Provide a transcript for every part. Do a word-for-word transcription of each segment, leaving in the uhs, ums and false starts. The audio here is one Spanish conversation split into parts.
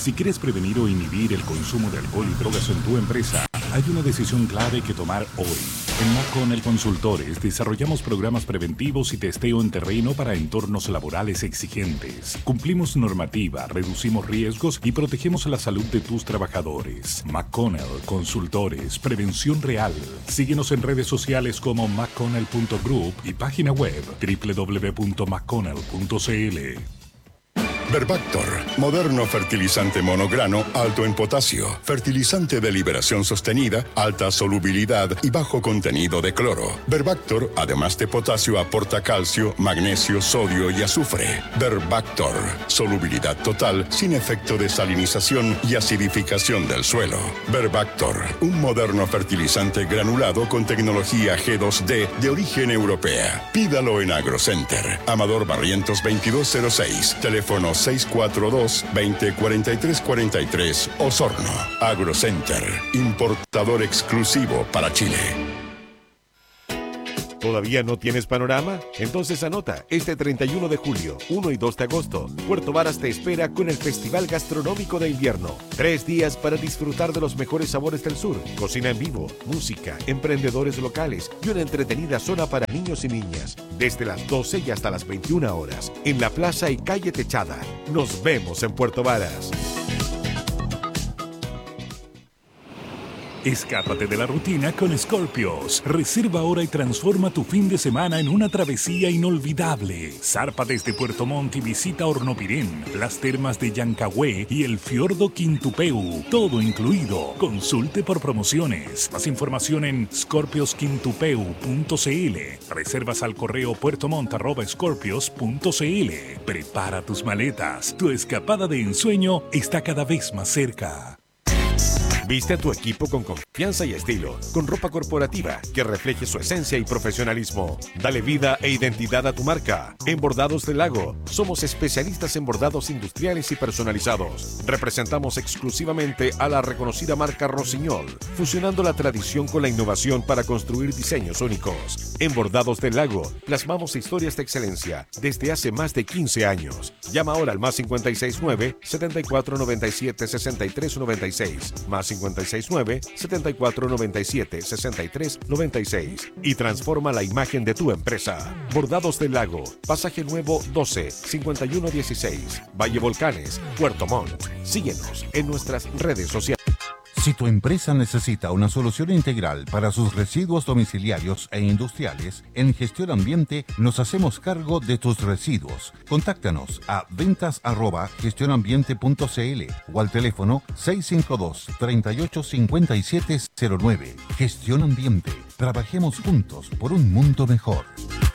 Si quieres prevenir o inhibir el consumo de alcohol y drogas en tu empresa, hay una decisión clave que tomar hoy. En McConnell Consultores desarrollamos programas preventivos y testeo en terreno para entornos laborales exigentes. Cumplimos normativa, reducimos riesgos y protegemos la salud de tus trabajadores. McConnell Consultores, prevención real. Síguenos en redes sociales como mcconnell punto group y página web doble u doble u doble u punto mcconnell punto c l. Verbactor, moderno fertilizante monograno alto en potasio, fertilizante de liberación sostenida, alta solubilidad y bajo contenido de cloro. Verbactor, además de potasio, aporta calcio, magnesio, sodio y azufre. Verbactor, solubilidad total, sin efecto de salinización y acidificación del suelo. Verbactor, un moderno fertilizante granulado con tecnología G dos D de origen europea. Pídalo en AgroCenter. Amador Barrientos veintidós cero seis, teléfono seis cuatro dos, veinte, cuarenta y tres cuarenta y tres, Osorno. AgroCenter, importador exclusivo para Chile. ¿Todavía no tienes panorama? Entonces anota, este treinta y uno de julio, uno y dos de agosto, Puerto Varas te espera con el Festival Gastronómico de Invierno. Tres días para disfrutar de los mejores sabores del sur, cocina en vivo, música, emprendedores locales y una entretenida zona para niños y niñas. Desde las doce y hasta las veintiuna horas, en la plaza y calle Techada. Nos vemos en Puerto Varas. Escápate de la rutina con Scorpios. Reserva ahora y transforma tu fin de semana en una travesía inolvidable. Zarpa desde Puerto Montt y visita Hornopirén, las termas de Yancahue y el fiordo Quintupeu. Todo incluido. Consulte por promociones. Más información en scorpios quintupeu punto c l. Reservas al correo puertomont arroba scorpios punto c l. Prepara tus maletas. Tu escapada de ensueño está cada vez más cerca. Viste a tu equipo con confianza y estilo, con ropa corporativa que refleje su esencia y profesionalismo. Dale vida e identidad a tu marca. En Bordados del Lago, somos especialistas en bordados industriales y personalizados. Representamos exclusivamente a la reconocida marca Rossignol, fusionando la tradición con la innovación para construir diseños únicos. En Bordados del Lago, plasmamos historias de excelencia desde hace más de quince años. Llama ahora al más cincuenta y seis nueve, setenta y cuatro noventa y siete, sesenta y tres noventa y seis, más cincuenta y seis nueve, setenta y cuatro noventa y siete, sesenta y tres noventa y seis y transforma la imagen de tu empresa. Bordados del Lago, Pasaje Nuevo doce, cincuenta y uno dieciséis, Valle Volcanes, Puerto Montt. Síguenos en nuestras redes sociales. Si tu empresa necesita una solución integral para sus residuos domiciliarios e industriales, en Gestión Ambiente nos hacemos cargo de tus residuos. Contáctanos a ventas arroba gestionambiente punto c l o al teléfono seis cinco dos, treinta y ocho, cincuenta y siete cero nueve. Gestión Ambiente. Trabajemos juntos por un mundo mejor.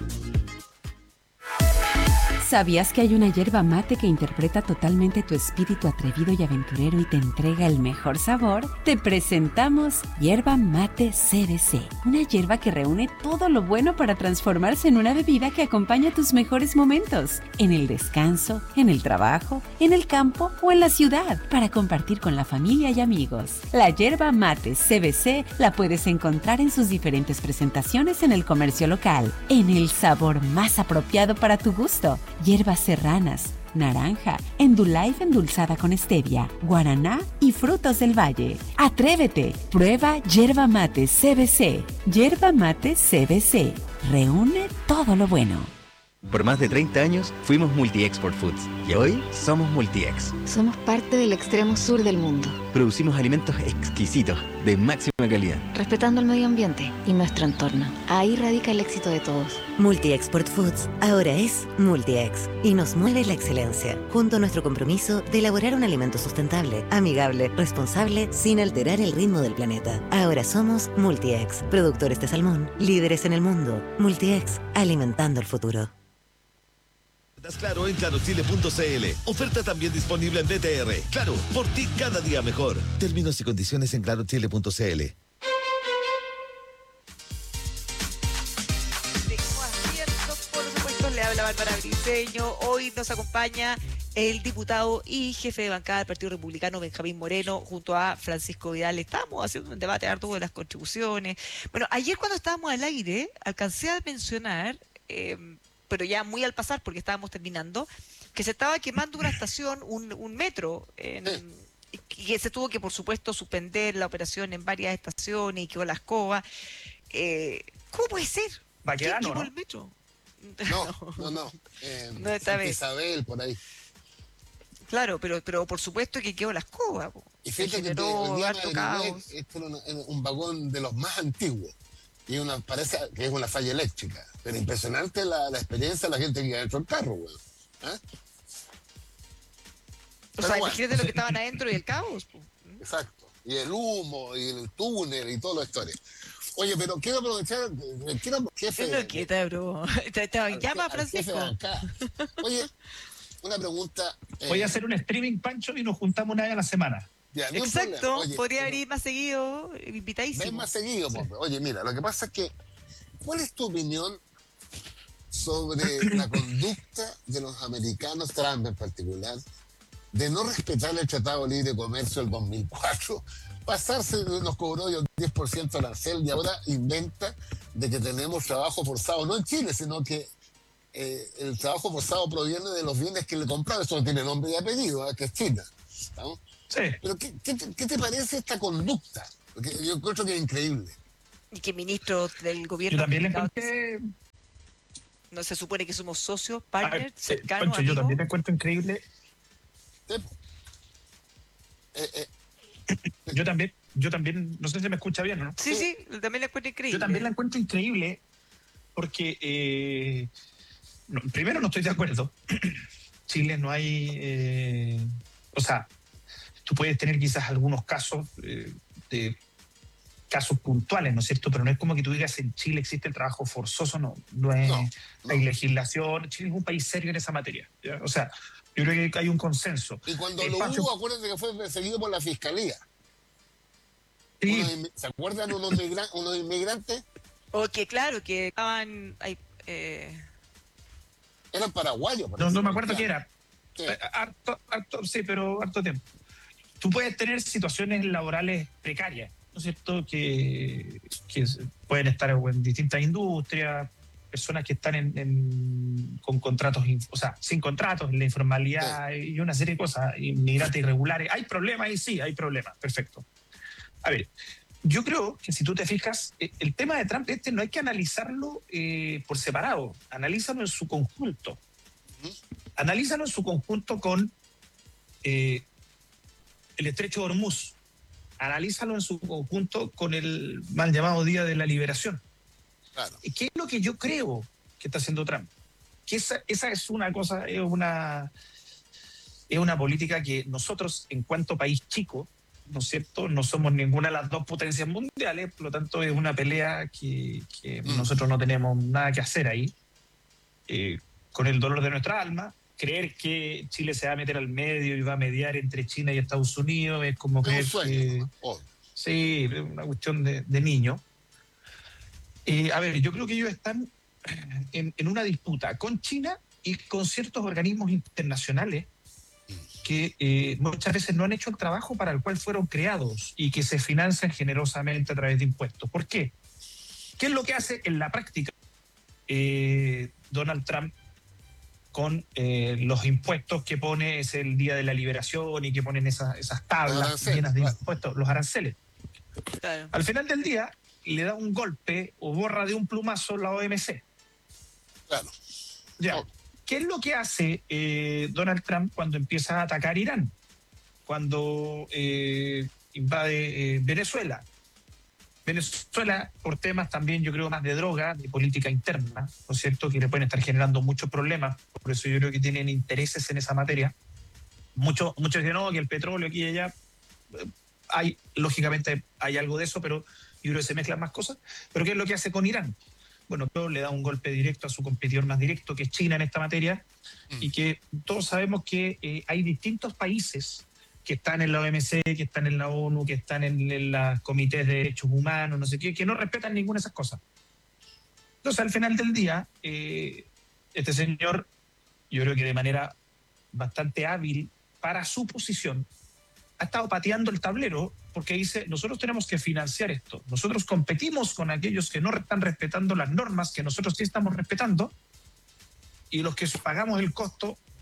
¿Sabías que hay una yerba mate que interpreta totalmente tu espíritu atrevido y aventurero y te entrega el mejor sabor? Te presentamos Yerba Mate C B C, una yerba que reúne todo lo bueno para transformarse en una bebida que acompaña tus mejores momentos, en el descanso, en el trabajo, en el campo o en la ciudad, para compartir con la familia y amigos. La Yerba Mate C B C la puedes encontrar en sus diferentes presentaciones en el comercio local, en el sabor más apropiado para tu gusto. Hierbas serranas, naranja, Endullife endulzada con stevia, guaraná y frutos del valle. ¡Atrévete! Prueba Yerba Mate C B C. Yerba Mate C B C. Reúne todo lo bueno. Por más de treinta años fuimos Multi-Export Foods y hoy somos Multi-Ex. Somos parte del extremo sur del mundo. Producimos alimentos exquisitos, de máxima calidad. Respetando el medio ambiente y nuestro entorno. Ahí radica el éxito de todos. Multi-Export Foods ahora es Multi-Ex y nos mueve la excelencia, junto a nuestro compromiso de elaborar un alimento sustentable, amigable, responsable, sin alterar el ritmo del planeta. Ahora somos Multi-Ex, productores de salmón, líderes en el mundo. Multi-Ex, alimentando el futuro. Claro en claro chile punto c l. Oferta también disponible en D T R. Claro, por ti cada día mejor. Términos y condiciones en claro chile punto c l. Por supuesto, le habla Bárbara Briceño. Hoy nos acompaña el diputado y jefe de bancada del Partido Republicano, Benjamín Moreno, junto a Francisco Vidal. Estamos haciendo un debate harto de las contribuciones. Bueno, ayer cuando estábamos al aire, alcancé a mencionar... Eh, pero ya muy al pasar porque estábamos terminando, que se estaba quemando una estación, un, un metro, en, Sí. y que se tuvo que, por supuesto, suspender la operación en varias estaciones y quedó la escoba. Eh, ¿Cómo puede ser? ¿Quién Baquedano, quemó ¿no? el metro? No, no, no. Eh, No esta Santa vez. Isabel, por ahí. Claro, pero, pero por supuesto que quedó la escoba. po. Y Se fíjate que te- generó el día harto de caos. Este es un, un vagón de los más antiguos. Y una, parece que es una falla eléctrica. Pero impresionante la, la experiencia de la gente que iba dentro del carro, güey. ¿Ah? O Pero sea, bueno, imagínate lo que estaban adentro y el caos. po. exacto. Y el humo, y el túnel, y toda la historia. Oye, pero quiero aprovechar, eh, quiero, jefe, No, quieta, bro. Te- te- al Llama a je- al jefe Francisco. de acá. Oye, una pregunta. eh, Voy a hacer un streaming, Pancho, y nos juntamos una vez a la semana. ya, no hay Exacto, problema. Oye, podría pero venir más seguido, ven invitadísimo. más seguido, po. Oye, mira, lo que pasa es que, ¿cuál es tu opinión sobre la conducta de los americanos, Trump en particular, de no respetar el Tratado de Libre Comercio del dos mil cuatro, pasarse, nos cobró el diez por ciento arancel y ahora inventa de que tenemos trabajo forzado, no en Chile, sino que eh, el trabajo forzado proviene de los bienes que le compraron, eso no tiene nombre y apellido, ¿eh? Que es China. ¿No? Sí. Pero ¿qué, qué, te- qué te parece esta conducta? Porque yo encuentro que es increíble. Y que ministros del gobierno Yo también le americano, encontré... no se supone que somos socios, A ver, partners, eh, cercanos, Pancho, yo amigos. también le encuentro increíble. Eh, eh, Yo también, yo también, no sé si me escucha bien, ¿no? Sí, sí, también le encuentro increíble. Yo también la encuentro increíble porque, eh, no, primero, no estoy de acuerdo. Chile no hay, eh, o sea, tú puedes tener quizás algunos casos eh, de casos puntuales, ¿no es cierto? Pero no es como que tú digas en Chile existe el trabajo forzoso, no, no es, No, no. hay legislación. Chile es un país serio en esa materia, ¿ya? O sea, yo creo que hay un consenso. Y cuando Eh, lo Pancho, hubo, acuérdense que fue perseguido por la fiscalía. sí, Unos inmi- ¿Se acuerdan unos, migra- unos inmigrantes? O que claro, que estaban... ay, eh, Eran paraguayos. no, parece. no me acuerdo qué era. Sí. Eh, Harto, harto, sí, pero harto tiempo. Tú puedes tener situaciones laborales precarias, ¿no es cierto? Que, que pueden estar en distintas industrias, personas que están en, en- con contratos, in- o sea, sin contratos, en la informalidad y una serie de cosas, inmigrantes irregulares. ¿Hay problemas? Ahí sí, hay problemas, perfecto. A ver, yo creo que si tú te fijas, eh, el tema de Trump este no hay que analizarlo eh, por separado, analízalo en su conjunto. Analízalo en su conjunto con eh, el estrecho de Hormuz. Analízalo en su conjunto con el mal llamado Día de la Liberación. Claro. ¿Y qué es lo que yo creo que está haciendo Trump? Que esa, esa es una cosa, es una, es una política que nosotros, en cuanto país chico, ¿no es cierto? No somos ninguna de las dos potencias mundiales, por lo tanto es una pelea que, que Mm. nosotros no tenemos nada que hacer ahí. Eh, con el dolor de nuestra alma, creer que Chile se va a meter al medio y va a mediar entre China y Estados Unidos es como Es un creer sueño, que... ¿no? Obvio. Sí, es una cuestión de, de niño. Eh, a ver, yo creo que ellos están en, en una disputa con China y con ciertos organismos internacionales que eh, muchas veces no han hecho el trabajo para el cual fueron creados y que se financian generosamente a través de impuestos. ¿Por qué? ¿Qué es lo que hace en la práctica eh, Donald Trump con eh, los impuestos que pone? Es el Día de la Liberación y que ponen esas, esas Los tablas aranceles, llenas de claro. impuestos, los aranceles. claro. Al final del día, le da un golpe o borra de un plumazo la O M C. Claro. Ya. Oh. ¿Qué es lo que hace eh, Donald Trump cuando empieza a atacar Irán? Cuando eh, invade eh, Venezuela. Venezuela, por temas también, yo creo, más de droga, de política interna, ¿no es cierto?, que le pueden estar generando muchos problemas. Por eso yo creo que tienen intereses en esa materia. Muchos muchos dicen, no, que el petróleo aquí y allá. eh, Hay, lógicamente, hay algo de eso, pero yo creo que se mezclan más cosas. Pero ¿qué es lo que hace con Irán? Bueno, creo que le da un golpe directo a su competidor más directo, que es China en esta materia, Mm. y que todos sabemos que eh, hay distintos países que están en la O M C, que están en la ONU, que están en, en los comités de derechos humanos, no sé qué, que no respetan ninguna de esas cosas. Entonces, al final del día, eh, este señor, yo creo que de manera bastante hábil para su posición, ha estado pateando el tablero porque dice, nosotros tenemos que financiar esto. Nosotros competimos con aquellos que no están respetando las normas que nosotros sí estamos respetando, y los que pagamos el costo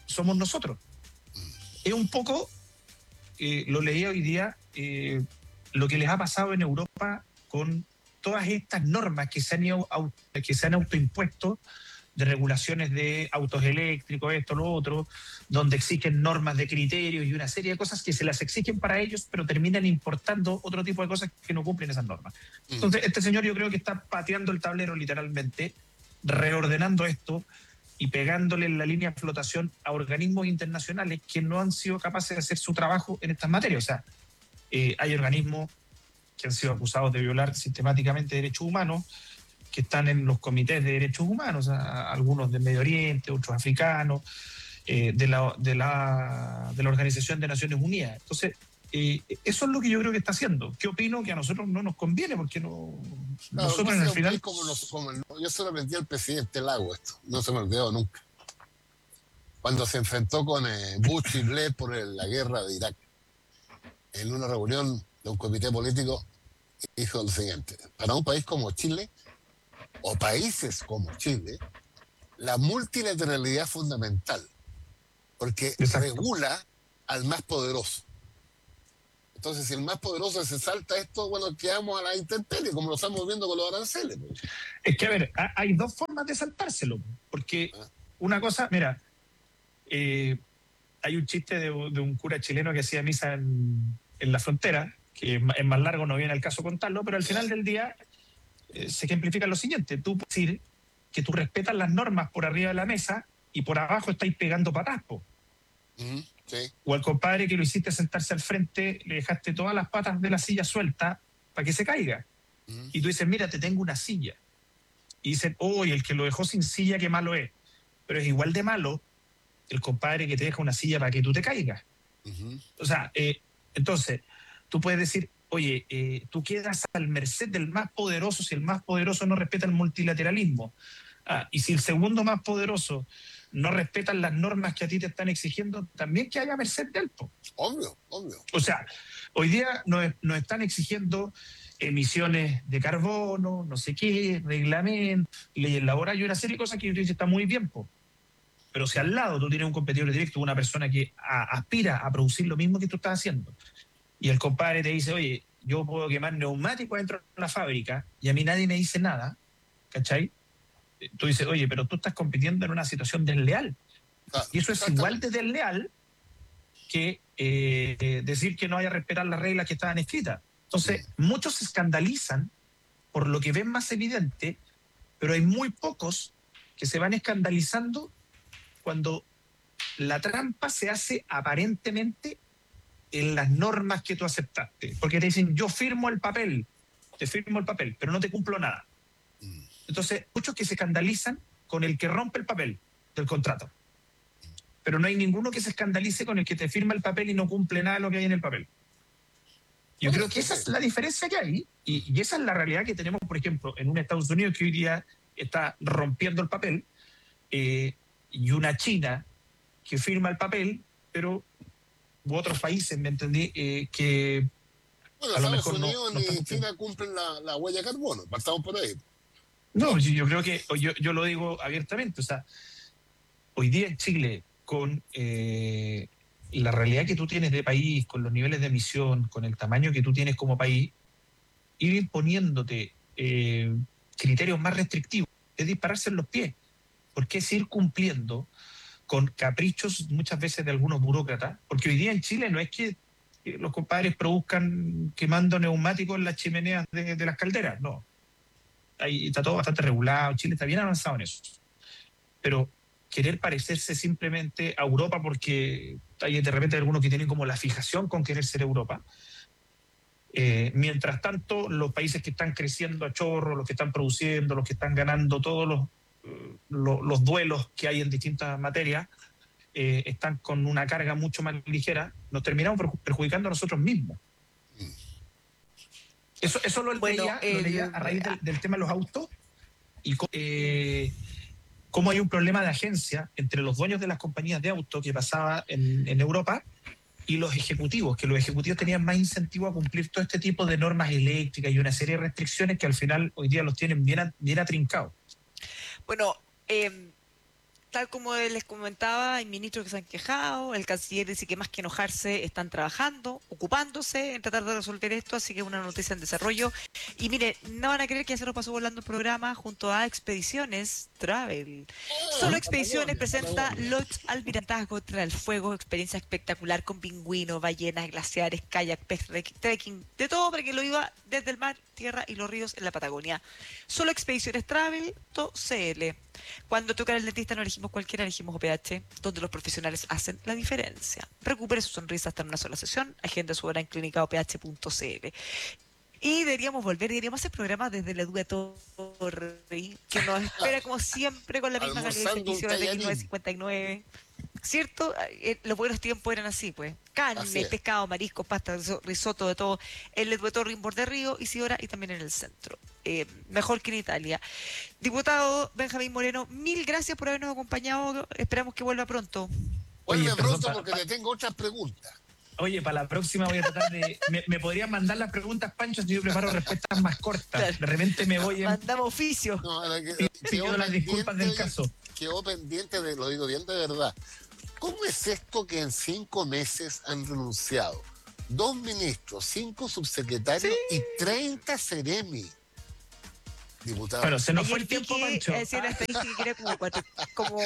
somos nosotros. Es un poco, eh, lo leí hoy día, eh, lo que les ha pasado en Europa con todas estas normas que se han, ido, que se han autoimpuesto de regulaciones de autos eléctricos, esto, lo otro, donde exigen normas de criterios y una serie de cosas que se las exigen para ellos, pero terminan importando otro tipo de cosas que no cumplen esas normas. Entonces, este señor yo creo que está pateando el tablero literalmente, reordenando esto y pegándole en la línea de flotación a organismos internacionales que no han sido capaces de hacer su trabajo en estas materias. O sea, eh, hay organismos que han sido acusados de violar sistemáticamente derechos humanos, que están en los comités de derechos humanos, a, algunos del Medio Oriente, otros africanos, eh, de, la, de, la, de la Organización de Naciones Unidas. Entonces, eh, eso es lo que yo creo que está haciendo. ¿Qué opino? Que a nosotros no nos conviene, porque no, claro, nosotros no en el final... Como nos, como el, yo se lo metí al presidente Lago esto, no se me olvidó nunca. Cuando se enfrentó con eh, Bush y Blair por el, la guerra de Irak, en una reunión de un comité político, dijo lo siguiente: para un país como Chile, o países como Chile, la multilateralidad es fundamental, porque Exacto. regula al más poderoso. Entonces, si el más poderoso se salta esto, bueno, quedamos a la intemperie, como lo estamos viendo con los aranceles. Es que, a ver, hay dos formas de saltárselo, porque ah. una cosa, mira, eh, hay un chiste de, de un cura chileno que hacía misa en, en la frontera, que es más largo, no viene al caso contarlo, pero al final del día eh, se ejemplifica lo siguiente: tú puedes decir que tú respetas las normas por arriba de la mesa y por abajo estáis pegando patas, po. Mm, sí. O al compadre que lo hiciste sentarse al frente, le dejaste todas las patas de la silla sueltas para que se caiga. Mm. Y tú dices, mira, te tengo una silla. Y dicen, oh, y el que lo dejó sin silla, qué malo es. Pero es igual de malo el compadre que te deja una silla para que tú te caigas. Uh-huh. O sea, eh, entonces, tú puedes decir, oye, eh, tú quedas al merced del más poderoso si el más poderoso no respeta el multilateralismo. Ah, y si el segundo más poderoso no respeta las normas que a ti te están exigiendo, también que haya merced de él. Obvio, obvio. O sea, hoy día nos, nos están exigiendo emisiones de carbono, no sé qué, reglamentos, leyes laborales y una serie de cosas que yo te dice está muy bien, po. Pero si al lado tú tienes un competidor directo, una persona que a, aspira a producir lo mismo que tú estás haciendo, y el compadre te dice, oye, yo puedo quemar neumáticos dentro de la fábrica y a mí nadie me dice nada, ¿cachai? Tú dices, oye, pero tú estás compitiendo en una situación desleal. Ah, y eso es igual de desleal que eh, decir que no haya que respetar las reglas que estaban escritas. Entonces, sí. muchos se escandalizan por lo que ven más evidente, pero hay muy pocos que se van escandalizando cuando la trampa se hace aparentemente en las normas que tú aceptaste. Porque te dicen, yo firmo el papel, te firmo el papel, pero no te cumplo nada. Entonces, muchos que se escandalizan con el que rompe el papel del contrato. Pero no hay ninguno que se escandalice con el que te firma el papel y no cumple nada de lo que hay en el papel. Yo creo que esa es la diferencia que hay, y, y esa es la realidad que tenemos, por ejemplo, en un Estados Unidos que hoy día está rompiendo el papel, eh, y una China que firma el papel, pero u otros países, ¿me entendí? Eh, que bueno, a lo Estados mejor Unidos no, no ni China cumplen la, la huella de carbono, partamos por ahí. No, yo, yo creo que, yo, yo lo digo abiertamente, o sea, hoy día en Chile, con eh, la realidad que tú tienes de país, con los niveles de emisión, con el tamaño que tú tienes como país, ir imponiéndote eh, criterios más restrictivos es dispararse en los pies, porque es ir cumpliendo con caprichos muchas veces de algunos burócratas, porque hoy día en Chile no es que los compadres produzcan quemando neumáticos en las chimeneas de, de las calderas, no. Ahí está todo bastante regulado, Chile está bien avanzado en eso. Pero querer parecerse simplemente a Europa, porque hay de repente algunos que tienen como la fijación con querer ser Europa. Eh, mientras tanto, los países que están creciendo a chorro, los que están produciendo, los que están ganando todos los, los, los duelos que hay en distintas materias, eh, están con una carga mucho más ligera, nos terminamos perjudicando a nosotros mismos. Eso, eso lo, bueno, leía, eh, lo leía a raíz del, del tema de los autos y eh, cómo hay un problema de agencia entre los dueños de las compañías de autos que pasaba en, en Europa y los ejecutivos, que los ejecutivos tenían más incentivo a cumplir todo este tipo de normas eléctricas y una serie de restricciones que al final hoy día los tienen bien, bien atrincados. Bueno, eh, tal como les comentaba, hay ministros que se han quejado, el canciller dice que más que enojarse están trabajando, ocupándose en tratar de resolver esto, así que es una noticia en desarrollo. Y mire, no van a creer que ya se nos pasó volando el programa junto a Expediciones Travel. Solo Expediciones presenta Lodge Almirantazgo contra el fuego, experiencia espectacular con pingüinos, ballenas, glaciares, kayak, pez, trekking, de todo para que lo viva desde el mar, tierra y los ríos en la Patagonia. Solo Expediciones Travel C L. Cuando toca el dentista no elegimos cualquiera, elegimos O P H, donde los profesionales hacen la diferencia. Recupere su sonrisa hasta en una sola sesión. Agenda su hora en clínica o p h punto c l. Y deberíamos volver, deberíamos hacer programas desde la Edue Torri, que nos espera como siempre con la misma calidad de servicio de diecinueve cincuenta y nueve. ¿Cierto? Eh, los buenos tiempos eran así, pues. Carne, pescado, marisco, pasta, risotto, de todo. El Edue Torri en Borde Río, Isidora y también en el centro. Eh, mejor que en Italia. Diputado Benjamín Moreno, mil gracias por habernos acompañado. Esperamos que vuelva pronto. Vuelve pronto porque le tengo otras preguntas. Oye, para la próxima voy a tratar de... ¿Me, me podrían mandar las preguntas, Pancho, si yo preparo respuestas más cortas? De repente me voy en... Mandamos oficio. No, que, pido las disculpas del caso. Quedó pendiente, de, lo digo bien de verdad. ¿Cómo es esto que en cinco meses han renunciado dos ministros, cinco subsecretarios ¿Sí? y treinta seremi? Diputado. Pero se nos fue el tiempo, Pancho. Es decir, la estadística que era como... cuatro, como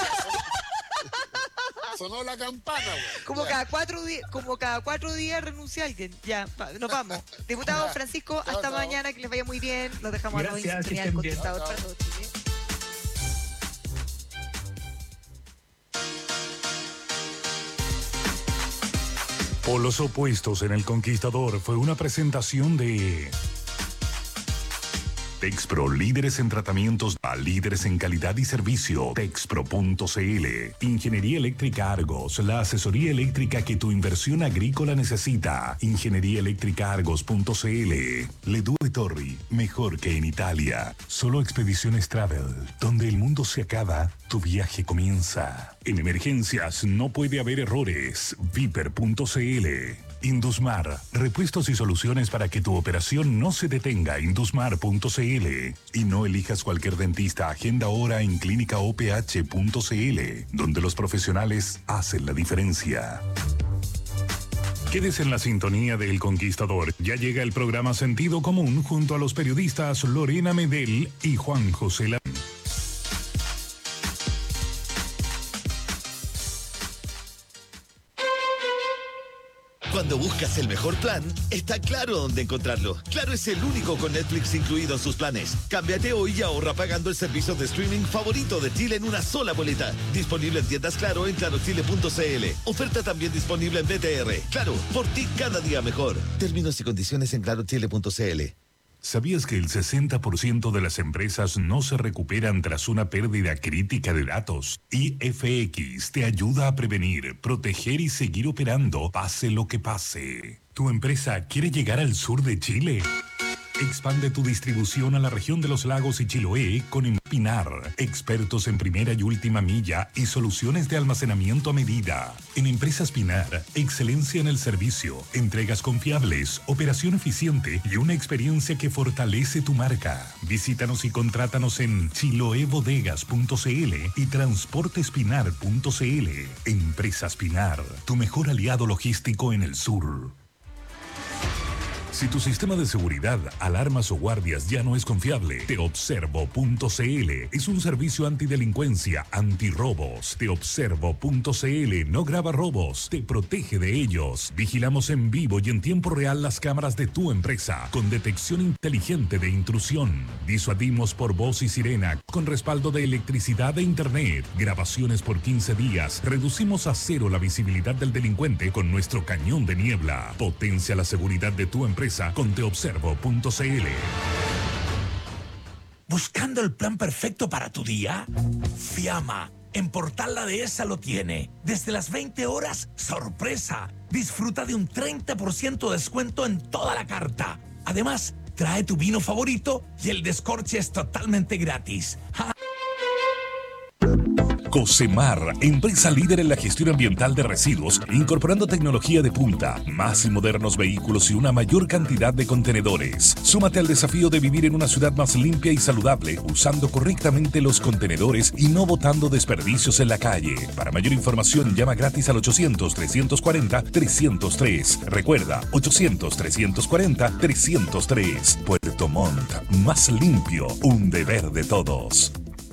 sonó la campana, güey. Como cada cuatro días, como cada cuatro días renuncia alguien. Ya, nos vamos. Diputado Francisco, hasta chao, mañana, que les vaya muy bien. Los dejamos a en sintonía del Conquistador para todo Chile. Polos opuestos en el Conquistador fue una presentación de Texpro, líderes en tratamientos, a líderes en calidad y servicio. Texpro punto c l. Ingeniería Eléctrica Argos, la asesoría eléctrica que tu inversión agrícola necesita. Ingeniería Eléctrica Argos punto c l. Ledue Torri, mejor que en Italia. Solo Expediciones Travel, donde el mundo se acaba, tu viaje comienza. En emergencias no puede haber errores. Viper punto c l. Indusmar, repuestos y soluciones para que tu operación no se detenga. Indusmar punto c l. Y no elijas cualquier dentista, agenda ahora en clínica o p h punto c l, donde los profesionales hacen la diferencia. Quédese en la sintonía del Conquistador. Ya llega el programa Sentido Común junto a los periodistas Lorena Medel y Juan José Lam. Cuando buscas el mejor plan, está Claro dónde encontrarlo. Claro es el único con Netflix incluido en sus planes. Cámbiate hoy y ahorra pagando el servicio de streaming favorito de Chile en una sola boleta. Disponible en tiendas Claro en claro chile punto c l. Oferta también disponible en B T R. Claro, por ti cada día mejor. Términos y condiciones en claro chile punto c l. ¿Sabías que el sesenta por ciento de las empresas no se recuperan tras una pérdida crítica de datos? I F X te ayuda a prevenir, proteger y seguir operando, pase lo que pase. ¿Tu empresa quiere llegar al sur de Chile? Expande tu distribución a la región de los lagos y Chiloé con Empinar, expertos en primera y última milla y soluciones de almacenamiento a medida. En Empresas Pinar, excelencia en el servicio, entregas confiables, operación eficiente y una experiencia que fortalece tu marca. Visítanos y contrátanos en chiloé bodegas punto c l y transportespinar punto c l. Empresas Pinar, tu mejor aliado logístico en el sur. Si tu sistema de seguridad, alarmas o guardias ya no es confiable, teobservo punto c l es un servicio antidelincuencia, antirrobos. teobservo punto c l no graba robos, te protege de ellos. Vigilamos en vivo y en tiempo real las cámaras de tu empresa con detección inteligente de intrusión. Disuadimos por voz y sirena con respaldo de electricidad e internet. Grabaciones por quince días. Reducimos a cero la visibilidad del delincuente con nuestro cañón de niebla. Potencia la seguridad de tu empresa con teobservo punto c l. ¿Buscando el plan perfecto para tu día? Fiamma, en Portal La Dehesa lo tiene. Desde las veinte horas, sorpresa. Disfruta de un treinta por ciento de descuento en toda la carta. Además, trae tu vino favorito y el descorche es totalmente gratis. ¡Ja! Cosemar, empresa líder en la gestión ambiental de residuos, incorporando tecnología de punta, más y modernos vehículos y una mayor cantidad de contenedores. Súmate al desafío de vivir en una ciudad más limpia y saludable, usando correctamente los contenedores y no botando desperdicios en la calle. Para mayor información, llama gratis al ochocientos, trescientos cuarenta, trescientos tres. Recuerda, ochocientos, trescientos cuarenta, trescientos tres. Puerto Montt, más limpio, un deber de todos.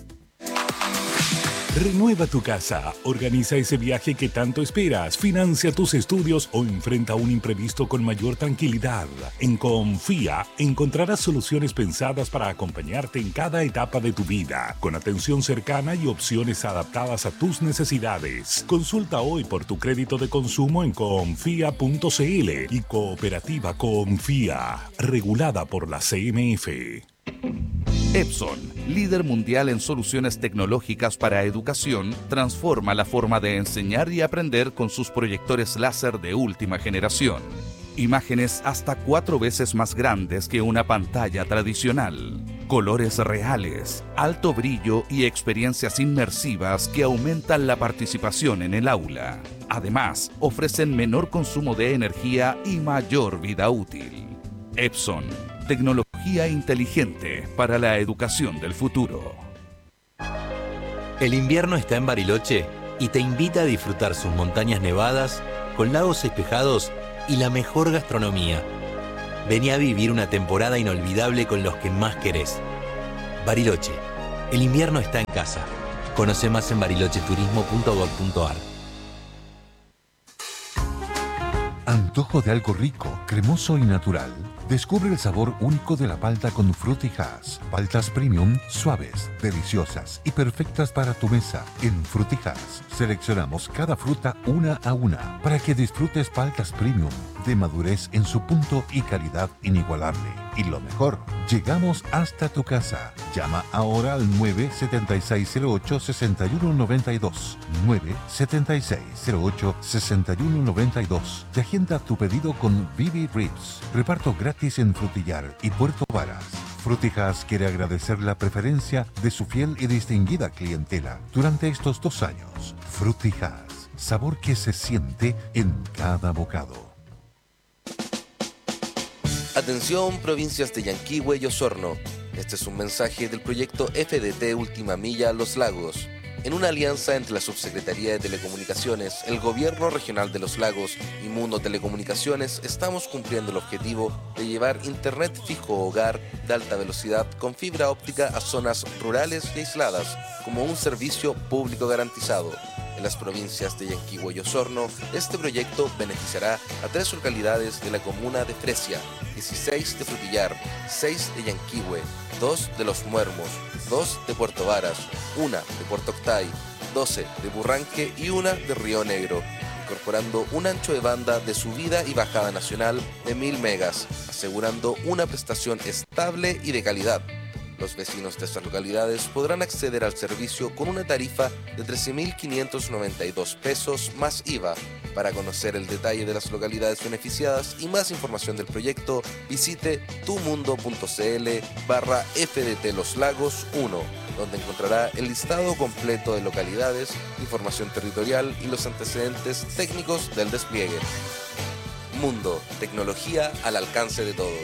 Renueva tu casa, organiza ese viaje que tanto esperas, financia tus estudios o enfrenta un imprevisto con mayor tranquilidad. En Confía encontrarás soluciones pensadas para acompañarte en cada etapa de tu vida, con atención cercana y opciones adaptadas a tus necesidades. Consulta hoy por tu crédito de consumo en confía punto c l y Cooperativa Confía, regulada por la C M F. Epson, líder mundial en soluciones tecnológicas para educación, transforma la forma de enseñar y aprender con sus proyectores láser de última generación. Imágenes hasta cuatro veces más grandes que una pantalla tradicional. Colores reales, alto brillo y experiencias inmersivas que aumentan la participación en el aula. Además, ofrecen menor consumo de energía y mayor vida útil. Epson, tecnología inteligente para la educación del futuro. El invierno está en Bariloche y te invita a disfrutar sus montañas nevadas, con lagos despejados y la mejor gastronomía. Vení a vivir una temporada inolvidable con los que más querés. Bariloche, el invierno está en casa. Conoce más en bariloche turismo punto gob punto ar. Antojo de algo rico, cremoso y natural. Descubre el sabor único de la palta con Frutijas. Paltas premium, suaves, deliciosas y perfectas para tu mesa. En Frutijas seleccionamos cada fruta una a una para que disfrutes paltas premium de madurez en su punto y calidad inigualable. Y lo mejor, llegamos hasta tu casa. Llama ahora al nueve siete seis cero ocho, seis uno nueve dos. nueve siete seis cero ocho, seis uno nueve dos. Y agenda tu pedido con Vivi Ribs. Reparto gratis en Frutillar y Puerto Varas. Frutijas quiere agradecer la preferencia de su fiel y distinguida clientela durante estos dos años. Frutijas, sabor que se siente en cada bocado. Atención, provincias de Yanquihue y Osorno. Este es un mensaje del proyecto F D T Última Milla Los Lagos. En una alianza entre la Subsecretaría de Telecomunicaciones, el Gobierno Regional de Los Lagos y Mundo Telecomunicaciones, estamos cumpliendo el objetivo de llevar Internet fijo hogar de alta velocidad con fibra óptica a zonas rurales y aisladas, como un servicio público garantizado. En las provincias de Yanquihue y Osorno, este proyecto beneficiará a tres localidades de la comuna de Fresia, dieciséis de Frutillar, seis de Yanquihue, dos de Los Muermos, dos de Puerto Varas, una de Puerto Octay, doce de Burranque y una de Río Negro, incorporando un ancho de banda de subida y bajada nacional de mil megas, asegurando una prestación estable y de calidad. Los vecinos de estas localidades podrán acceder al servicio con una tarifa de trece mil quinientos noventa y dos pesos más I V A. Para conocer el detalle de las localidades beneficiadas y más información del proyecto, visite tumundo.cl barra FDT Los Lagos uno, donde encontrará el listado completo de localidades, información territorial y los antecedentes técnicos del despliegue. Mundo, tecnología al alcance de todos.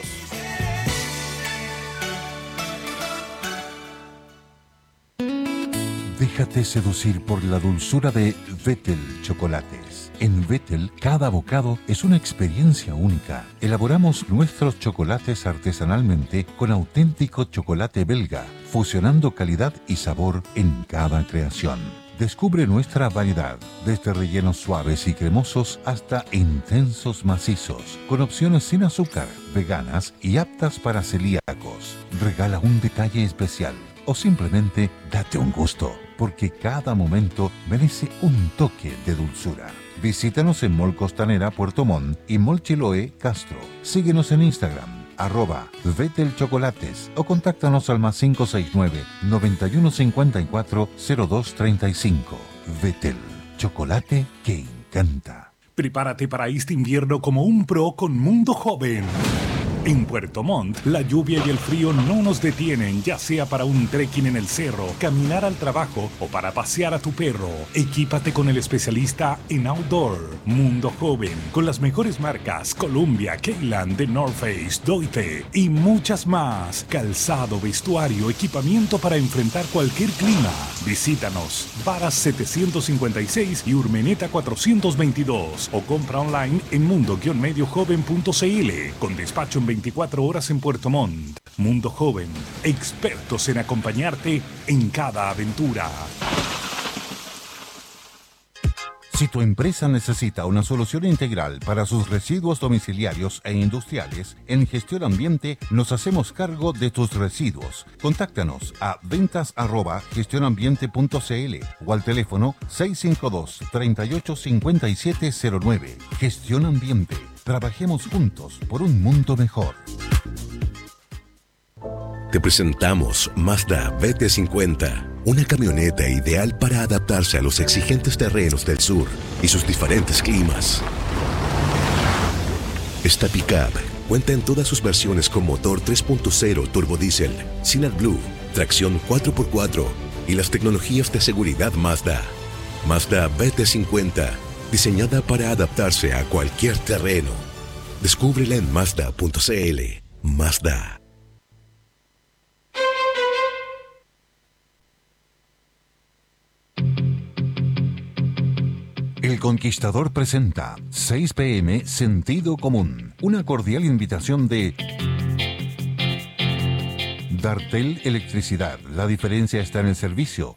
Déjate seducir por la dulzura de Vettel Chocolates. En Vettel, cada bocado es una experiencia única. Elaboramos nuestros chocolates artesanalmente con auténtico chocolate belga, fusionando calidad y sabor en cada creación. Descubre nuestra variedad, desde rellenos suaves y cremosos hasta intensos macizos, con opciones sin azúcar, veganas y aptas para celíacos. Regala un detalle especial o simplemente date un gusto, porque cada momento merece un toque de dulzura. Visítanos en Mall Costanera Puerto Montt y Mall Chiloé Castro. Síguenos en Instagram, arroba Vettel Chocolates, o contáctanos al más cinco seis nueve, noventa y uno cincuenta y cuatro, cero dos treinta y cinco. Vettel, chocolate que encanta. Prepárate para este invierno como un pro con Mundo Joven. En Puerto Montt, la lluvia y el frío no nos detienen, ya sea para un trekking en el cerro, caminar al trabajo o para pasear a tu perro. Equípate con el especialista en outdoor, Mundo Joven, con las mejores marcas Columbia, Keyland, The North Face, Doite y muchas más. Calzado, vestuario, equipamiento para enfrentar cualquier clima. Visítanos, Varas setecientos cincuenta y seis y Urmeneta cuatrocientos veintidós o compra online en mundo guion medio joven punto c l con despacho en veinticuatro horas en Puerto Montt. Mundo Joven, expertos en acompañarte en cada aventura. Si tu empresa necesita una solución integral para sus residuos domiciliarios e industriales, en Gestión Ambiente nos hacemos cargo de tus residuos. Contáctanos a ventas arroba gestionambiente punto c l o al teléfono seis cinco dos, tres ocho cinco siete cero nueve. Gestión Ambiente. Trabajemos juntos por un mundo mejor. Te presentamos Mazda B T cincuenta, una camioneta ideal para adaptarse a los exigentes terrenos del sur y sus diferentes climas. Esta pickup cuenta en todas sus versiones con motor tres punto cero turbodiesel, sin AdBlue, tracción cuatro por cuatro y las tecnologías de seguridad Mazda. Mazda B T cincuenta, diseñada para adaptarse a cualquier terreno. Descúbrela en mazda punto c l. Mazda. El Conquistador presenta seis p m Sentido Común, una cordial invitación de Dartel Electricidad. La diferencia está en el servicio.